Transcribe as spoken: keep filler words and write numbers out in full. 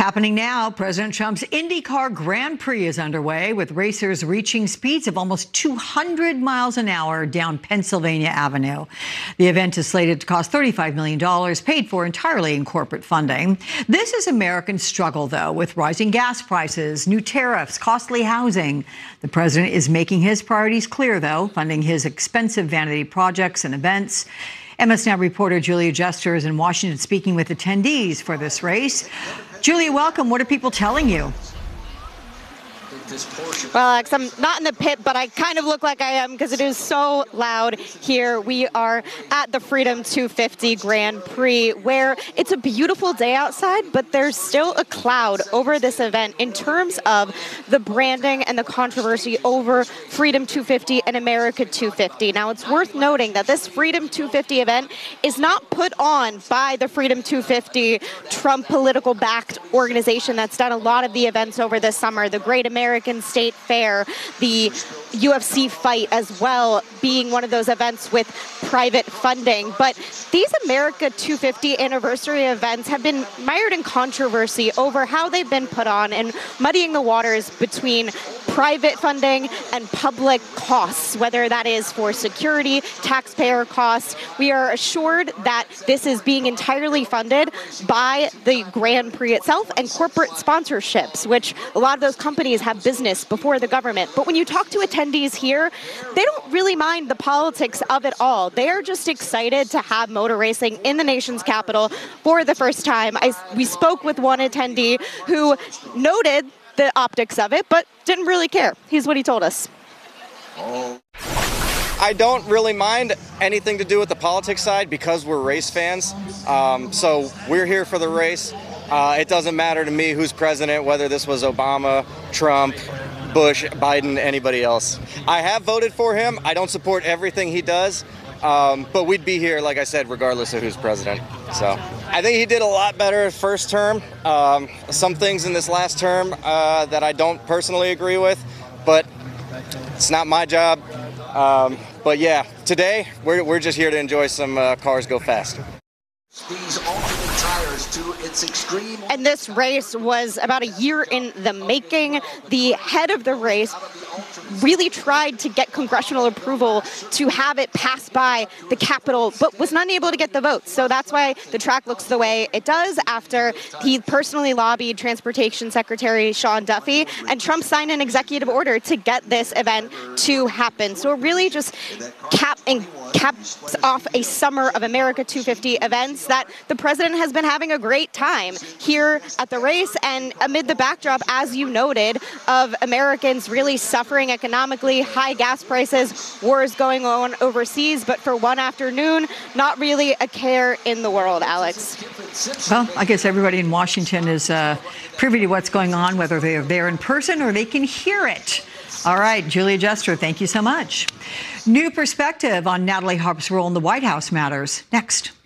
Happening now, President Trump's IndyCar Grand Prix is underway, with racers reaching speeds of almost two hundred miles an hour down Pennsylvania Avenue. The event is slated to cost thirty-five million dollars, paid for entirely in corporate funding. This is Americans' struggle, though, with rising gas prices, new tariffs, costly housing. The president is making his priorities clear, though, funding his expensive vanity projects and events. M S Now reporter Julia Jester is in Washington speaking with attendees for this race. Julia, welcome. What are people telling you? Well, Alex, I'm not in the pit, but I kind of look like I am because it is so loud here. We are at the Freedom two fifty Grand Prix, where it's a beautiful day outside, but there's still a cloud over this event in terms of the branding and the controversy over Freedom two fifty and America two fifty. Now, it's worth noting that this Freedom two fifty event is not put on by the Freedom two fifty Trump political-backed organization that's done a lot of the events over this summer, the Great American State Fair, the U F C fight as well, being one of those events with private funding. But these America two fifty anniversary events have been mired in controversy over how they've been put on and muddying the waters between private funding and public costs, whether that is for security, taxpayer costs. We are assured that this is being entirely funded by the Grand Prix itself and corporate sponsorships, which a lot of those companies have business before the government. But when you talk to attendees here, they don't really mind the politics of it all. They are just excited to have motor racing in the nation's capital for the first time. I, we spoke with one attendee who noted the optics of it, but didn't really care. Here's what he told us. I don't really mind anything to do with the politics side because we're race fans. Um, so we're here for the race. Uh, it doesn't matter to me who's president, whether this was Obama, Trump, Bush, Biden, anybody else. I have voted for him. I don't support everything he does, um, but we'd be here, like I said, regardless of who's president. So I think he did a lot better first term. Um, some things in this last term uh, that I don't personally agree with, but it's not my job. Um, but yeah, today we're, we're just here to enjoy some uh, cars go fast. These alternate tires to its extreme. And this race was about a year in the making. The head of the race really tried to get congressional approval to have it pass by the Capitol, but was not able to get the votes. So that's why the track looks the way it does after he personally lobbied Transportation Secretary Sean Duffy, and Trump signed an executive order to get this event to happen. So it really just cap and caps off a summer of America two fifty events that the president has been having a great time here at the race, and amid the backdrop, as you noted, of Americans really suffering economically, high gas prices, wars going on overseas, but for one afternoon, not really a care in the world, Alex. Well, I guess everybody in Washington is uh, privy to what's going on, whether they're there in person or they can hear it. All right, Julia Jester, thank you so much. New perspective on Natalie Harp's role in the White House matters next.